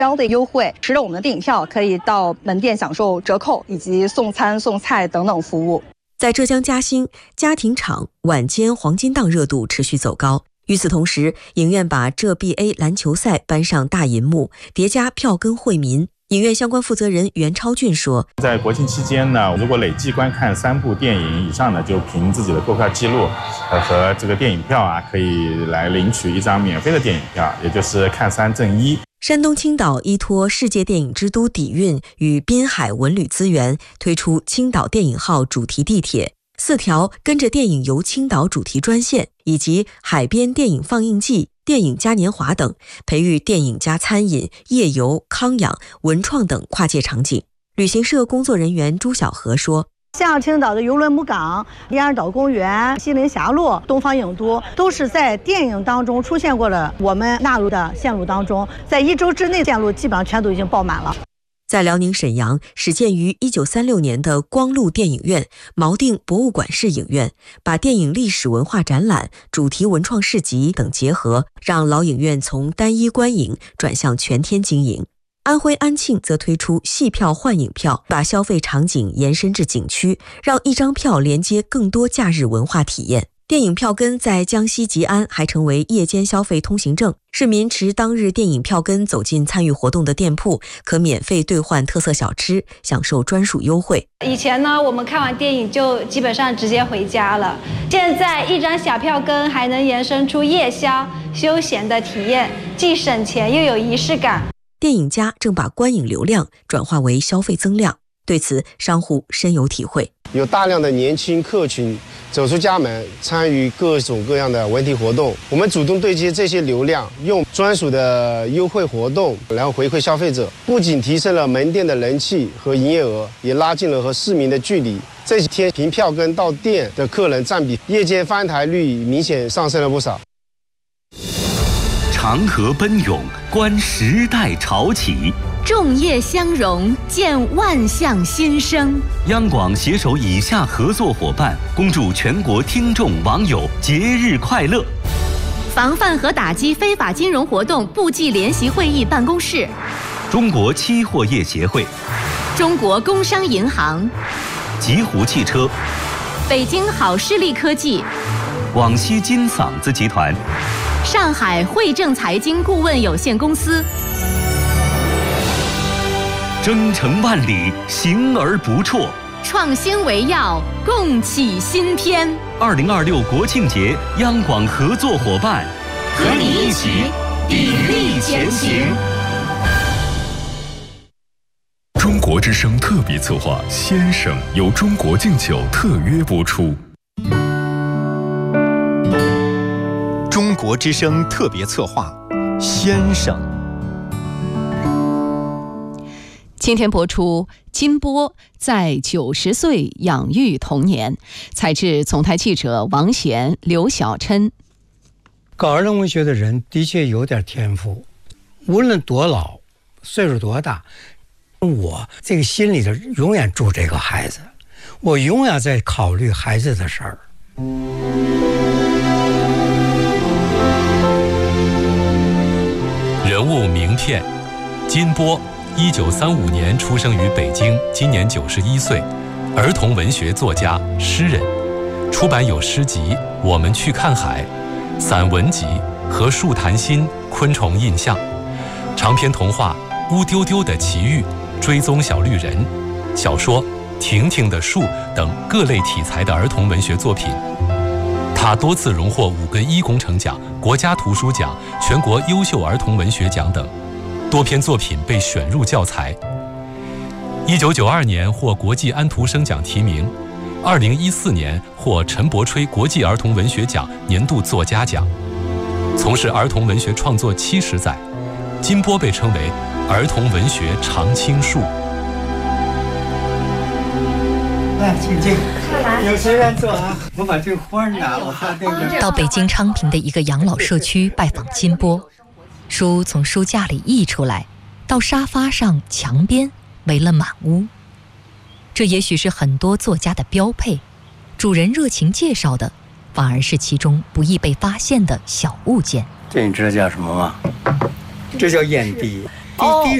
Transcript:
标的优惠，使得我们的电影票可以到门店享受折扣以及送餐、送菜等等服务。 在浙江嘉兴，家庭场晚间黄金档热度持续走高。与此同时，影院把浙 BA 篮球赛搬上大银幕，叠加票根惠民。影院相关负责人袁超俊说， 在国庆期间呢，如果累计观看3部电影以上呢，就凭自己的购票记录和这个电影票可以来领取1张免费的电影票，也就是看3赠1。 山东青岛依托世界电影之都底蕴与滨海文旅资源，推出青岛电影号主题地铁，4条跟着电影游青岛主题专线，以及海边电影放映季、电影嘉年华等，培育电影加餐饮、夜游、康养、文创等跨界场景。旅行社工作人员朱小河说， 像青岛的邮轮母港、连尔岛公园、西陵峡路、东方影都，都是在电影当中出现过的，我们纳入的线路当中，在1周之内线路基本上全都已经爆满了。 在辽宁沈阳，始建于1936年的光路电影院、锚定博物馆式影院，把电影历史文化展览、主题文创市集等结合，让老影院从单一观影转向全天经营。安徽安庆则推出戏票换影票，把消费场景延伸至景区，让1张票连接更多假日文化体验。电影票根在江西吉安还成为夜间消费通行证，市民持当日电影票根走进参与活动的店铺，可免费兑换特色小吃，享受专属优惠。 以前呢，我们看完电影就基本上直接回家了，现在1张小票根还能延伸出夜宵休闲的体验，既省钱又有仪式感。 电影家正把观影流量转化为消费增量，对此商户深有体会。 有大量的年轻客群走出家门，参与各种各样的文体活动。我们主动对接这些流量，用专属的优惠活动，然后回馈消费者，不仅提升了门店的人气和营业额，也拉近了和市民的距离。这几天凭票根到店的客人占比，夜间翻台率明显上升了不少。 长河奔涌，观时代潮起； 众业相融，见万象新生。 央广携手以下合作伙伴，恭祝全国听众网友节日快乐。 防范和打击非法金融活动部际联席会议办公室， 中国期货业协会， 中国工商银行， 极狐汽车， 北京好视力科技， 广西金嗓子集团， 上海汇正财经顾问有限公司。 征程万里，行而不辍， 创新为要，共启新篇。 2026国庆节，央广合作伙伴， 和你一起砥砺前行。 中国之声特别策划《先生》由中国敬酒特约播出。 中国之声特别策划《先生》。 今天播出金波在90岁养育童年，采制总台记者王贤、刘小琛。 搞儿童文学的人的确有点天赋，无论多老，岁数多大，我这个心里头永远住这个孩子，我永远在考虑孩子的事儿。 人物名片：金波，1935年出生于北京，今年91岁，儿童文学作家、诗人，出版有诗集《我们去看海》、散文集《和树谈心》、《昆虫印象》，长篇童话《乌丢丢的奇遇》、《追踪小绿人》，小说《婷婷的树》等各类题材的儿童文学作品。他多次荣获5个1工程奖、国家图书奖、全国优秀儿童文学奖等，多篇作品被选入教材。1992年获国际安徒生奖提名，2014年获陈伯吹国际儿童文学奖年度作家奖。从事儿童文学创作70载，金波被称为儿童文学常青树。 来，请进，有谁来坐啊？我把这个花拿，我看那个。 到北京昌平的一个养老社区拜访金波，书从书架里溢出来，到沙发上、墙边围了满屋。这也许是很多作家的标配，主人热情介绍的，反而是其中不易被发现的小物件。 这你知道叫什么吗？这叫燕滴。 第一